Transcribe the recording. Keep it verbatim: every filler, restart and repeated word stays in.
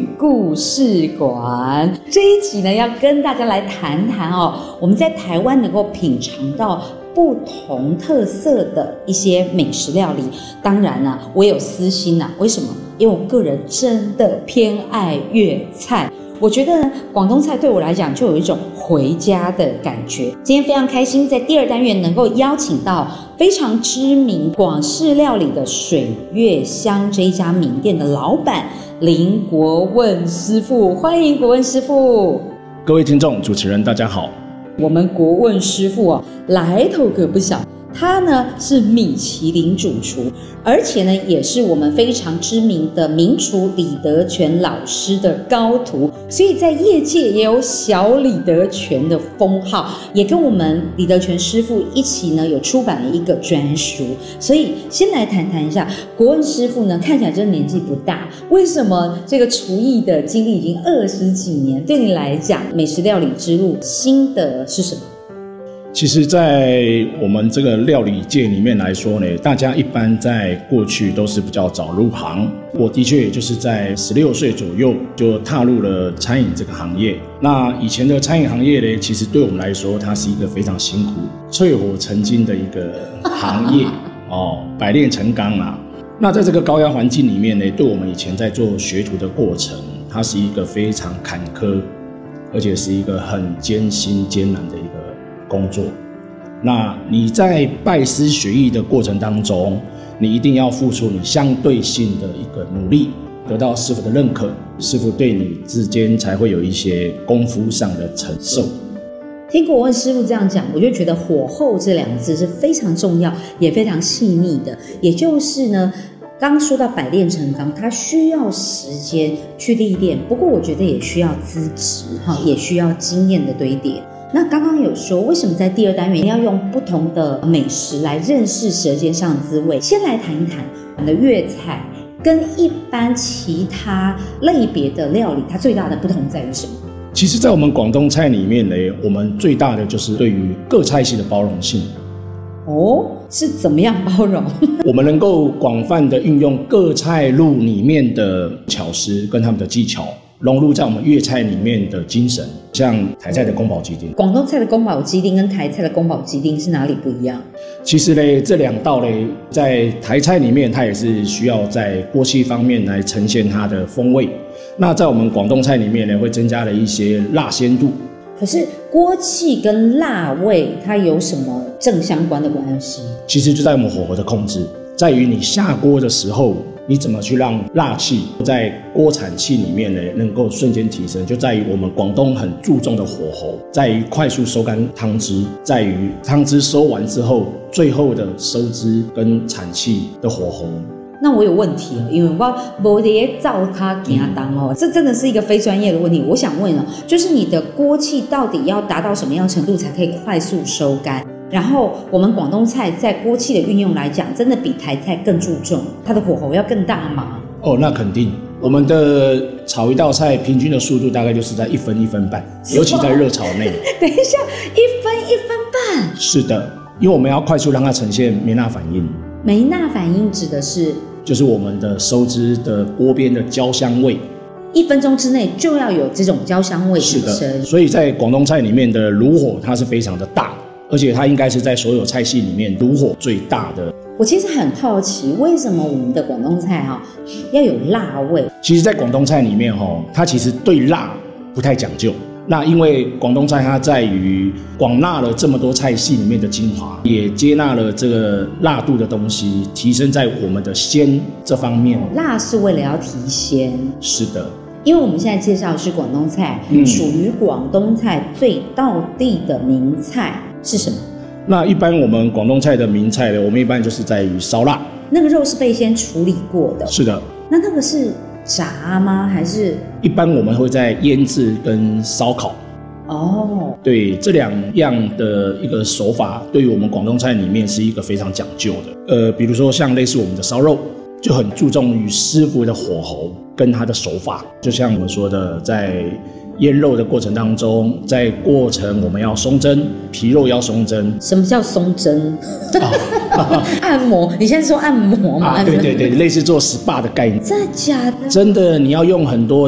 故事馆。这一集呢，要跟大家来谈谈哦，我们在台湾能够品尝到不同特色的一些美食料理。当然啊，我也有私心啊，为什么？因为我个人真的偏爱粤菜。我觉得呢，广东菜对我来讲就有一种回家的感觉。今天非常开心，在第二单元能够邀请到非常知名广式料理的水月香这一家名店的老板林国问师傅，欢迎国问师傅。 各位听众、主持人，大家好。 我们国问师傅哦，来头可不小。他呢是米其林主厨，而且呢也是我们非常知名的名厨李德全老师的高徒，所以在业界也有小李德全的封号，也跟我们李德全师傅一起呢有出版了一个专书。所以先来谈谈一下，国问师傅呢看起来真的年纪不大，为什么这个厨艺的经历已经二十几年，对你来讲美食料理之路心得是什么？ 其实在我们这个料理界里面来说呢，大家一般在过去都是比较早入行，我的确也就是在十六岁左右就踏入了餐饮这个行业。那以前的餐饮行业呢，其实对我们来说它是一个非常辛苦淬火成金的一个行业哦，百炼成钢啊。那在这个高压环境里面呢，对我们以前在做学徒的过程，它是一个非常坎坷，而且是一个很艰辛艰难的一个工作。那你在拜师学艺的过程当中，你一定要付出你相对性的一个努力，得到师傅的认可，师傅对你之间才会有一些功夫上的承受。 听国问师傅这样讲，我就觉得火候这两个字是非常重要也非常细腻的。也就是呢，刚刚说到百炼成钢，它需要时间去历练，不过我觉得也需要资质，也需要经验的堆叠。那刚刚有说，为什么在第二单元要用不同的美食来认识舌尖上的滋味？先来谈一谈我们的粤菜跟一般其他类别的料理，它最大的不同在于什么？ 其实在我们广东菜里面呢，我们最大的就是对于各菜系的包容性。 哦，是怎么样包容？ 我们能够广泛的运用各菜路里面的巧思跟他们的技巧，融入在我们粤菜里面的精神。像台菜的宫保鸡丁， 广东菜的宫保鸡丁跟台菜的宫保鸡丁是哪里不一样？ 其实呢，这两道呢，在台菜里面它也是需要在锅气方面来呈现它的风味。那在我们广东菜里面呢，会增加了一些辣鲜度。 可是锅气跟辣味它有什么正相关的关系？ 其实就在我们火候的控制，在于你下锅的时候，你怎么去让辣气在锅铲气里面呢能够瞬间提升，就在于我们广东很注重的火候，在于快速收干汤汁，在于汤汁收完之后最后的收汁跟铲气的火候。 那我有问题哦，因为我没在照他给他当哦，这真的是一个非专业的问题。我想问哦，就是你的锅气到底要达到什么样程度才可以快速收干？然后我们广东菜在锅气的运用来讲，真的比台菜更注重，它的火候要更大吗？ 哦，那肯定。我们的炒一道菜平均的速度大概就是在一分一分半，尤其在热炒内。 等一下，一分一分半？ 是的，因为我们要快速让它呈现梅纳反应。 梅纳反应指的是？ 就是我们的收汁的锅边的焦香味， 一分钟之内就要有这种焦香味产生。 是的，所以在广东菜里面的炉火它是非常的大，而且它应该是在所有菜系里面炉火最大的。 我其实很好奇，为什么我们的广东菜哈要有辣味？ 其实，在广东菜里面哈，它其实对辣不太讲究。那因为广东菜它在于广纳了这么多菜系里面的精华，也接纳了这个辣度的东西，提升在我们的鲜这方面。 辣是为了要提鲜。 是的， 因为我们现在介绍的是广东菜，嗯、属于广东菜最道地的名菜是什么？ 那一般我们广东菜的名菜呢，我们一般就是在于烧腊。 那个肉是被先处理过的。 是的。 那那个是炸吗？还是？ 一般我们会在腌制跟烧烤。 哦， 对，这两样的一个手法，对于我们广东菜里面是一个非常讲究的。呃，比如说像类似我们的烧肉，就很注重于师傅的火候跟他的手法。就像我们说的，在腌肉的过程当中，在过程我们要松针，皮肉要松针。 什么叫松针？按摩？你现在说按摩吗？ 啊，对对对，类似做 S P A 的概念。 真的假的？ 真的，你要用很多